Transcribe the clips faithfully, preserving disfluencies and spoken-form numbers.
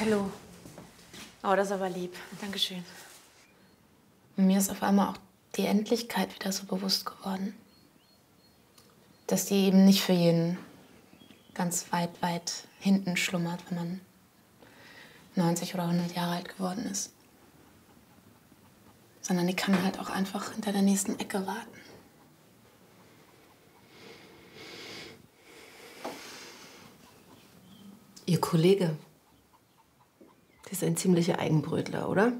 Hallo. Oh, das ist aber lieb. Dankeschön. Und mir ist auf einmal auch die Endlichkeit wieder so bewusst geworden. Dass die eben nicht für jeden ganz weit, weit hinten schlummert, wenn man neunzig oder hundert Jahre alt geworden ist. Sondern die kann halt auch einfach hinter der nächsten Ecke warten. Ihr Kollege, der ist ein ziemlicher Eigenbrötler, oder?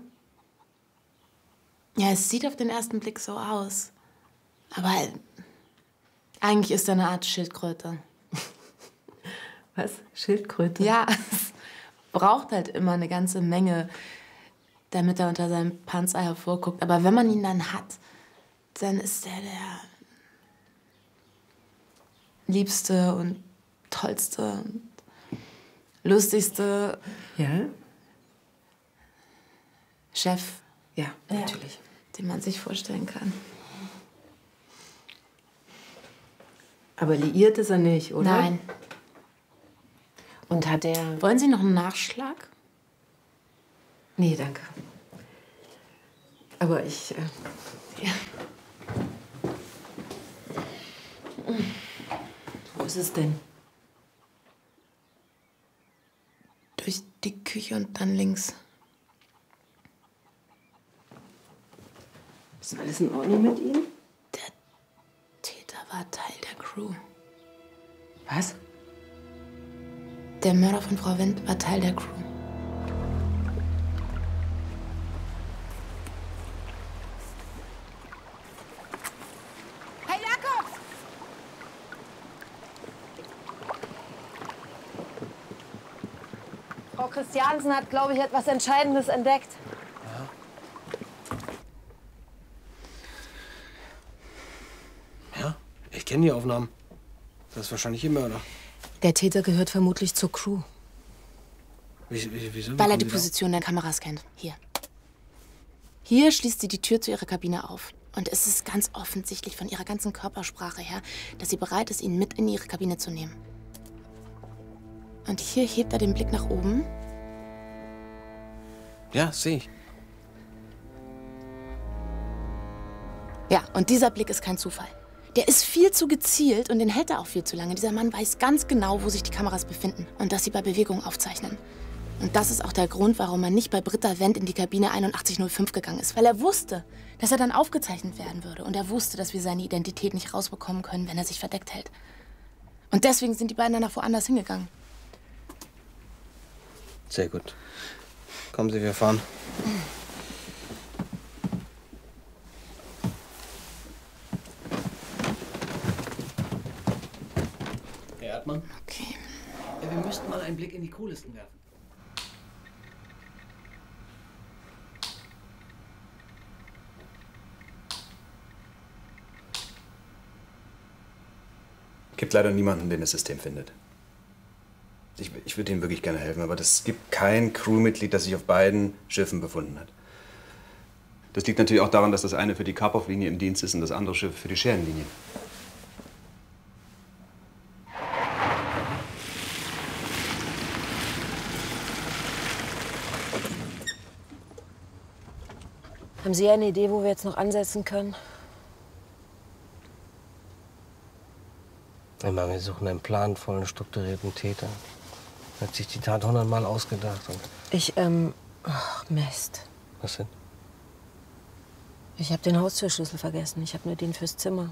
Ja, es sieht auf den ersten Blick so aus. Aber eigentlich ist er eine Art Schildkröte. Was? Schildkröte? Ja, es braucht halt immer eine ganze Menge, damit er unter seinem Panzer hervorguckt. Aber wenn man ihn dann hat, dann ist er der liebste und tollste und lustigste Ja? Chef, Ja, natürlich. den man sich vorstellen kann. Aber liiert ist er nicht, oder? Nein. Und hat er... Wollen Sie noch einen Nachschlag? Nee, danke. Aber ich... Äh, Ja. Wo ist es denn? Durch die Küche und dann links. Ist alles in Ordnung mit ihm? Der Täter war Teil der Crew. Was? Der Mörder von Frau Wendt war Teil der Crew. Herr Jakobs! Frau Christiansen hat, glaube ich, etwas Entscheidendes entdeckt. Ja, ich kenne die Aufnahmen. Das ist wahrscheinlich ihr Mörder. Der Täter gehört vermutlich zur Crew. Wie, wie, wieso? Wie Weil er kommen die die da? Position der Kameras kennt. Hier. Hier schließt sie die Tür zu ihrer Kabine auf. Und es ist ganz offensichtlich von ihrer ganzen Körpersprache her, dass sie bereit ist, ihn mit in ihre Kabine zu nehmen. Und hier hebt er den Blick nach oben. Ja, sehe ich. Ja, und dieser Blick ist kein Zufall. Der ist viel zu gezielt und den hält er auch viel zu lange. Dieser Mann weiß ganz genau, wo sich die Kameras befinden und dass sie bei Bewegung aufzeichnen. Und das ist auch der Grund, warum er nicht bei Britta Wendt in die Kabine einundachtzig null fünf gegangen ist. Weil er wusste, dass er dann aufgezeichnet werden würde. Und er wusste, dass wir seine Identität nicht rausbekommen können, wenn er sich verdeckt hält. Und deswegen sind die beiden danach woanders hingegangen. Sehr gut. Kommen Sie, wir fahren. Herr Erdmann? Okay. Ja, wir müssten mal einen Blick in die Crewlisten werfen. Gibt leider niemanden, den das System findet. Ich, ich würde Ihnen wirklich gerne helfen, aber es gibt kein Crewmitglied, das sich auf beiden Schiffen befunden hat. Das liegt natürlich auch daran, dass das eine für die Karpov-Linie im Dienst ist und das andere Schiff für die Scherenlinie. Haben Sie eine Idee, wo wir jetzt noch ansetzen können? Ich meine, wir suchen einen planvollen, strukturierten Täter. Er hat sich die Tat hundertmal ausgedacht. Und Ich, ähm... Ach, Mist. was denn? Ich habe den Haustürschlüssel vergessen. Ich habe nur den fürs Zimmer.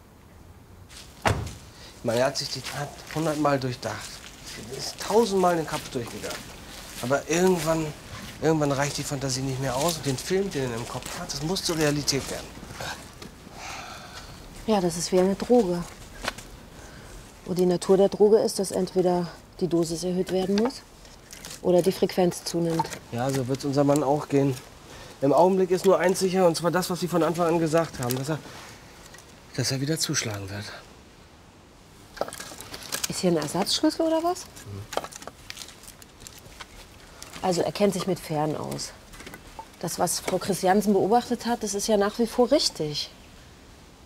Ich meine, er hat sich die Tat hundertmal durchdacht. Er ist tausendmal den Kopf durchgegangen. Aber irgendwann, irgendwann reicht die Fantasie nicht mehr aus. Und den Film, den er im Kopf hat, das muss zur Realität werden. Ja, das ist wie eine Droge. Wo die Natur der Droge ist, dass entweder die Dosis erhöht werden muss oder die Frequenz zunimmt. Ja, so wird's unser Mann auch gehen. Im Augenblick ist nur eins sicher, und zwar das, was Sie von Anfang an gesagt haben, dass er, dass er wieder zuschlagen wird. Ist hier ein Ersatzschlüssel oder was? Also er kennt sich mit Fähren aus. Das, was Frau Christiansen beobachtet hat, das ist ja nach wie vor richtig.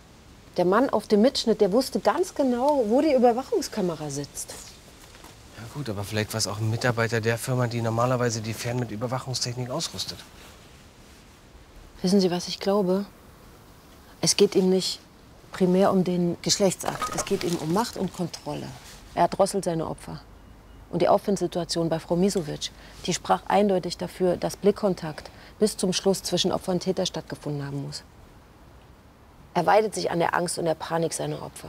Der Mann auf dem Mitschnitt, der wusste ganz genau, wo die Überwachungskamera sitzt. Ja Gut, aber vielleicht war es auch ein Mitarbeiter der Firma, die normalerweise die Fähren mit Überwachungstechnik ausrüstet. Wissen Sie, was ich glaube? Es geht ihm nicht primär um den Geschlechtsakt. Es geht ihm um Macht und Kontrolle. Er drosselt seine Opfer. Und die Aufwindsituation bei Frau Misovic, die sprach eindeutig dafür, dass Blickkontakt bis zum Schluss zwischen Opfer und Täter stattgefunden haben muss. Er weidet sich an der Angst und der Panik seiner Opfer.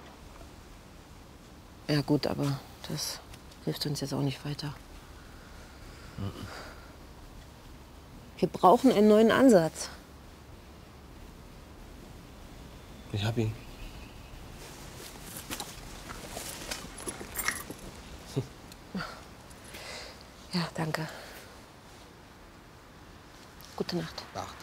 Ja gut, aber das hilft uns jetzt auch nicht weiter. Wir brauchen einen neuen Ansatz. Ich hab ihn. Ja, danke. Gute Nacht. Ach.